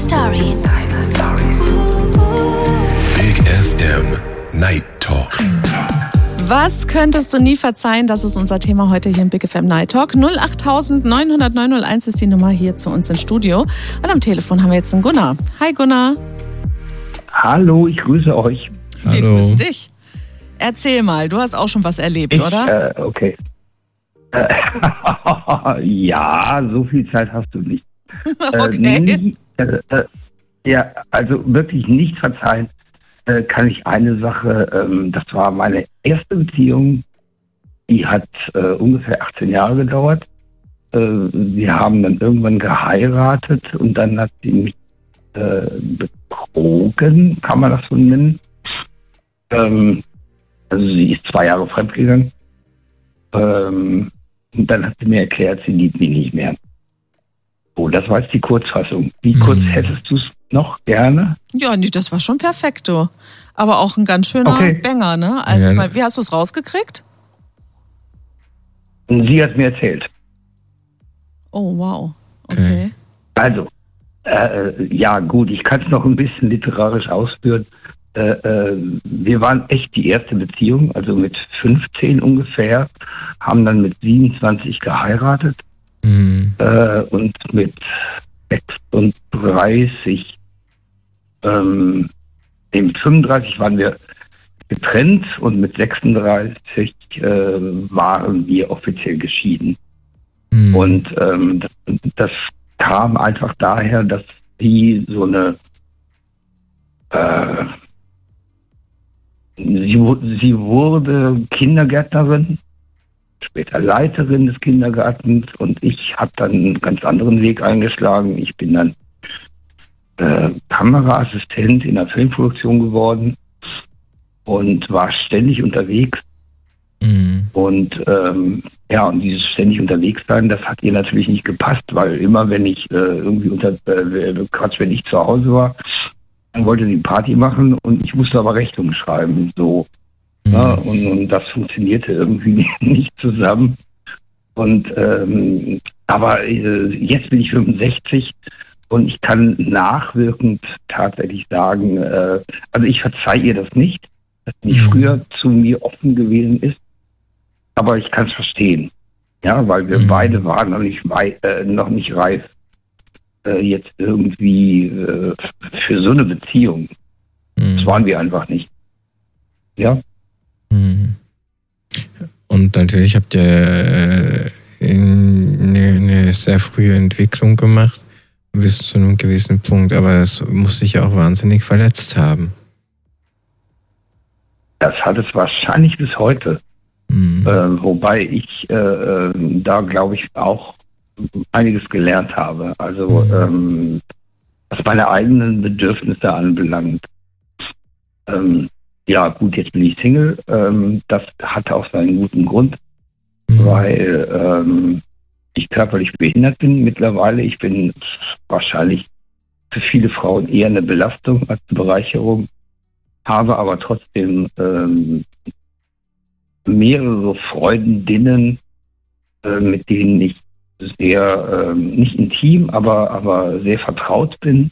Stories. Big FM Night Talk. Was könntest du nie verzeihen? Das ist unser Thema heute hier im Big FM Night Talk. 08000 900 901 ist die Nummer hier zu uns ins Studio. Und am Telefon haben wir jetzt einen Gunnar. Hi Gunnar. Hallo, ich grüße euch. Wir Hallo. grüßen dich. Erzähl mal, du hast auch schon was erlebt, oder? Okay. Ja, so viel Zeit hast du nicht. Okay. Ja, also wirklich nicht verzeihen kann ich eine Sache. Das war meine erste Beziehung. Die hat ungefähr 18 Jahre gedauert. Wir haben dann irgendwann geheiratet und dann hat sie mich betrogen, kann man das so nennen. Also sie ist 2 Jahre fremdgegangen. Und dann hat sie mir erklärt, sie liebt mich nicht mehr. Oh, das war jetzt die Kurzfassung. Wie kurz hättest du es noch gerne? Ja, nee, das war schon perfekt, du. Aber auch ein ganz schöner Banger, ne? Also, Ja. ich mein, wie hast du es rausgekriegt? Und sie hat mir erzählt. Oh, wow. Okay. Also, ja gut, ich kann es noch ein bisschen literarisch ausführen. Wir waren echt die erste Beziehung, also mit 15 ungefähr, haben dann mit 27 geheiratet und mit 36, mit 35 waren wir getrennt und mit 36 waren wir offiziell geschieden. Und das kam einfach daher, dass sie so eine sie wurde Kindergärtnerin, später Leiterin des Kindergartens und ich habe dann einen ganz anderen Weg eingeschlagen. Ich bin dann Kameraassistent in der Filmproduktion geworden und war ständig unterwegs. Und und dieses ständig unterwegs sein, das hat ihr natürlich nicht gepasst, weil immer wenn ich wenn ich zu Hause war, dann wollte sie Party machen und ich musste aber Rechnungen schreiben, so. Ja, und das funktionierte irgendwie nicht zusammen. Und aber jetzt bin ich 65 und ich kann nachwirkend tatsächlich sagen, also ich verzeihe ihr das nicht, dass sie nicht früher zu mir offen gewesen ist, aber ich kann es verstehen. Ja, weil wir beide waren noch nicht reif. Jetzt irgendwie für so eine Beziehung. Das waren wir einfach nicht. Ja. Und natürlich habt ihr eine sehr frühe Entwicklung gemacht bis zu einem gewissen Punkt, aber das muss dich ja auch wahnsinnig verletzt haben. Das hat es wahrscheinlich bis heute. Wobei ich da, glaube ich, auch einiges gelernt habe. Also was meine eigenen Bedürfnisse anbelangt. Ja gut, jetzt bin ich Single. Das hatte auch seinen guten Grund, weil ich körperlich behindert bin mittlerweile. Ich bin wahrscheinlich für viele Frauen eher eine Belastung als eine Bereicherung, habe aber trotzdem mehrere Freundinnen, mit denen ich sehr, nicht intim, aber sehr vertraut bin,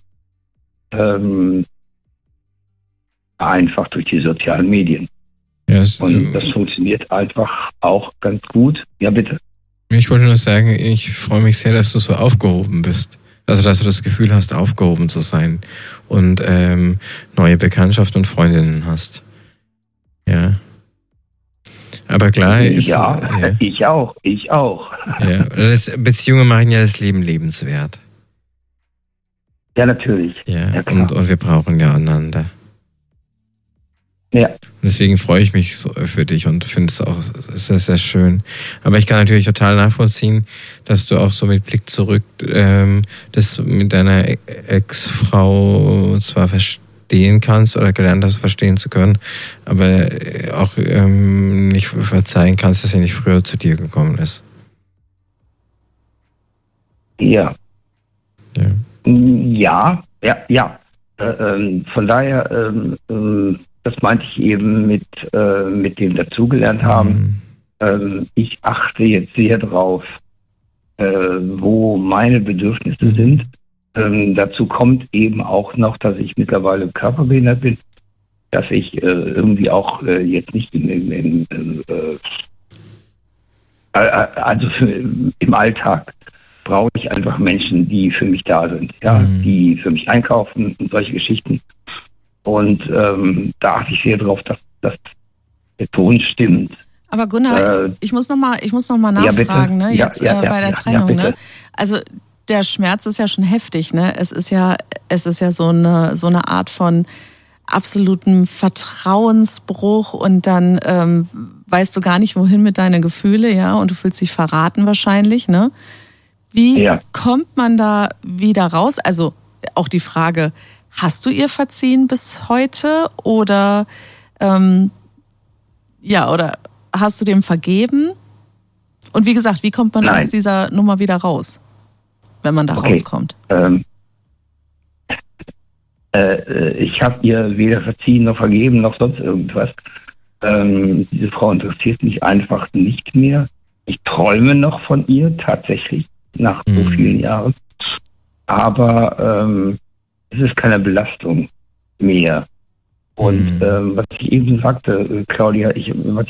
einfach durch die sozialen Medien. Ja, und das funktioniert einfach auch ganz gut. Ja, bitte. Ich wollte nur sagen, ich freue mich sehr, dass du so aufgehoben bist. Also, dass du das Gefühl hast, aufgehoben zu sein und neue Bekanntschaften und Freundinnen hast. Ja. Aber klar ist... Ja, ich auch. Ja, Beziehungen machen ja das Leben lebenswert. Ja, natürlich. Ja, und wir brauchen ja einander. Ja. Deswegen freue ich mich so für dich und finde es auch sehr, sehr schön. Aber ich kann natürlich total nachvollziehen, dass du auch so mit Blick zurück das mit deiner Ex-Frau zwar verstehen kannst oder gelernt hast, verstehen zu können, aber auch nicht verzeihen kannst, dass sie nicht früher zu dir gekommen ist. Ja. Ja. Von daher, das meinte ich eben mit dem dazugelernt haben. Ich achte jetzt sehr drauf, wo meine Bedürfnisse sind dazu kommt eben auch noch, dass ich mittlerweile körperbehindert bin, dass ich irgendwie auch jetzt nicht im Alltag brauche ich einfach Menschen, die für mich da sind, ja, die für mich einkaufen und solche Geschichten. Und da achte ich sehr drauf, dass der Ton stimmt. Aber Gunnar, ich muss noch mal nachfragen, ne? Jetzt bei der Trennung, ne? Also der Schmerz ist ja schon heftig, ne? Es ist ja so eine Art von absolutem Vertrauensbruch und dann weißt du gar nicht, wohin mit deinen Gefühlen, ja, und du fühlst dich verraten wahrscheinlich, ne? Wie kommt man da wieder raus? Also auch die Frage, hast du ihr verziehen bis heute oder oder hast du dem vergeben? Und wie gesagt, wie kommt man aus dieser Nummer wieder raus, wenn man da rauskommt? Ich habe ihr weder verziehen noch vergeben noch sonst irgendwas. Diese Frau interessiert mich einfach nicht mehr. Ich träume noch von ihr tatsächlich nach so vielen Jahren. Aber es ist keine Belastung mehr. Und was ich eben sagte, Claudia, ich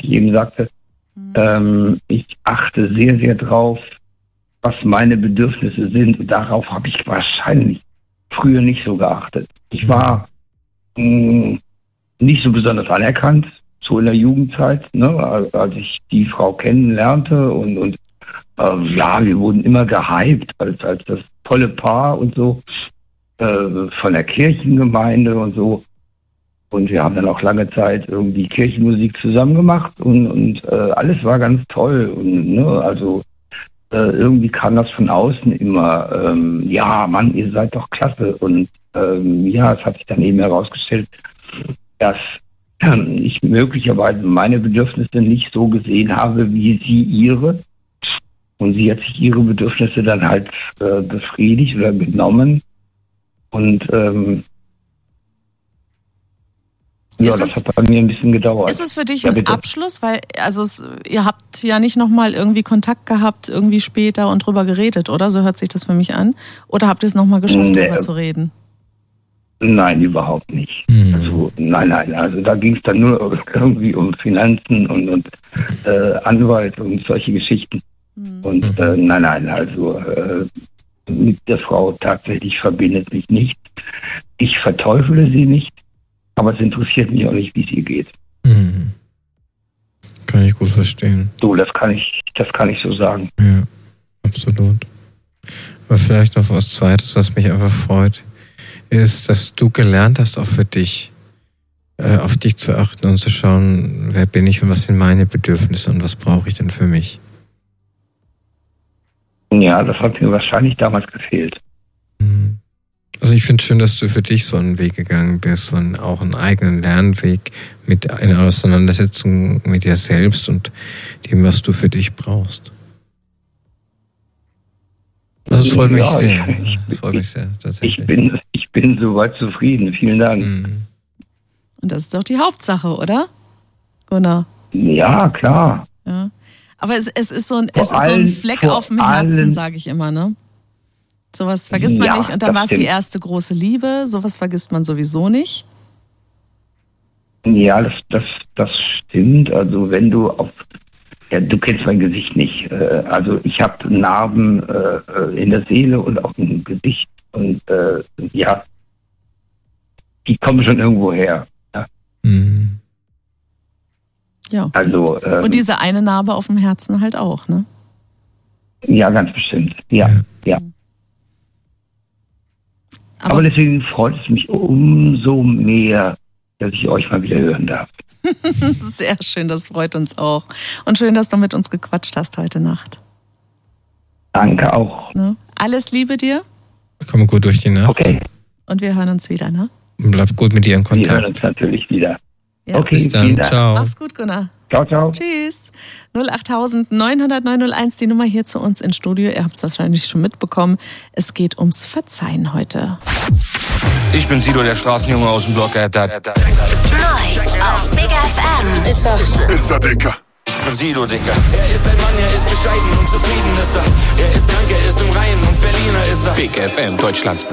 achte sehr, sehr drauf, was meine Bedürfnisse sind. Und darauf habe ich wahrscheinlich früher nicht so geachtet. Ich war nicht so besonders anerkannt, so in der Jugendzeit, ne, als ich die Frau kennenlernte. Und wir wurden immer gehypt als das tolle Paar und so, von der Kirchengemeinde und so. Und wir haben dann auch lange Zeit irgendwie Kirchenmusik zusammen gemacht und alles war ganz toll. Und irgendwie kam das von außen immer, Mann, ihr seid doch klasse. Und es hat sich dann eben herausgestellt, dass ich möglicherweise meine Bedürfnisse nicht so gesehen habe, wie sie ihre. Und sie hat sich ihre Bedürfnisse dann halt befriedigt oder genommen. Und das hat bei mir ein bisschen gedauert. Ist es für dich ein Abschluss? Weil, ihr habt ja nicht nochmal irgendwie Kontakt gehabt, irgendwie später und drüber geredet, oder? So hört sich das für mich an. Oder habt ihr es nochmal geschafft, drüber zu reden? Nein, überhaupt nicht. Also, nein. Also da ging es dann nur irgendwie um Finanzen und Anwalt und solche Geschichten. Und mit der Frau tatsächlich verbindet mich nicht. Ich verteufele sie nicht. Aber es interessiert mich auch nicht, wie es ihr geht. Kann ich gut verstehen. So, das kann ich so sagen. Ja, absolut. Aber vielleicht noch was Zweites, was mich einfach freut, ist, dass du gelernt hast, auch für dich, auf dich zu achten und zu schauen, wer bin ich und was sind meine Bedürfnisse und was brauche ich denn für mich. Ja, das hat mir wahrscheinlich damals gefehlt. Also ich finde es schön, dass du für dich so einen Weg gegangen bist und auch einen eigenen Lernweg mit einer Auseinandersetzung mit dir selbst und dem, was du für dich brauchst. Also es freut mich sehr. Tatsächlich. Ich bin soweit zufrieden. Vielen Dank. Und das ist doch die Hauptsache, oder? Gunnar? Ja, klar. Ja. Aber es ist so ein Fleck auf dem Herzen, sage ich immer, ne? Sowas vergisst man nicht. Und dann war es die erste große Liebe. Sowas vergisst man sowieso nicht. Ja, das stimmt. Also wenn du du kennst mein Gesicht nicht. Also ich habe Narben in der Seele und auch im Gesicht. Und die kommen schon irgendwo her. Ja. Ja. Also, und diese eine Narbe auf dem Herzen halt auch, ne? Ja, ganz bestimmt. Ja. Aber deswegen freut es mich umso mehr, dass ich euch mal wieder hören darf. Sehr schön, das freut uns auch. Und schön, dass du mit uns gequatscht hast heute Nacht. Danke auch. Ne? Alles Liebe dir. Komm gut durch die Nacht. Okay. Und wir hören uns wieder, ne? Und bleib gut mit dir in Kontakt. Wir hören uns natürlich wieder. Ja. Okay, bis dann. Ciao. Mach's gut, Gunnar. Ciao. Tschüss. 08000 900 901, die Nummer hier zu uns ins Studio. Ihr habt es wahrscheinlich schon mitbekommen. Es geht ums Verzeihen heute. Ich bin Sido, der Straßenjunge aus dem Block. Neu auf Big FM. Ist er Dicker? Ich bin Sido, Dicker. Er ist ein Mann, er ist bescheiden und zufrieden ist er. Er ist krank, er ist im Reinen und Berliner ist er. Big FM, Deutschlands